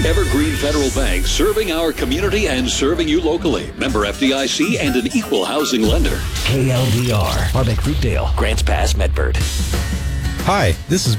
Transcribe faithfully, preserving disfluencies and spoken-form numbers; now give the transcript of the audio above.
Evergreen Federal Bank, serving our community and serving you locally. Member F D I C and an equal housing lender. K L D R, Harbeck Fruitdale, Grants Pass, Medford. Hi, this is